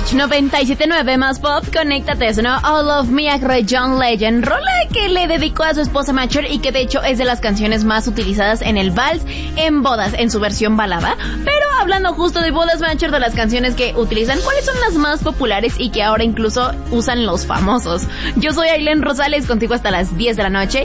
Match 97.9 más pop, conéctate, ¿no? All of Me, a John Legend, rola que le dedicó a su esposa Matcher y que de hecho es de las canciones más utilizadas en el vals en bodas, en su versión balada. Pero hablando justo de bodas, Matcher, de las canciones que utilizan, ¿cuáles son las más populares y que ahora incluso usan los famosos? Yo soy Ailén Rosales, contigo hasta las 10 de la noche.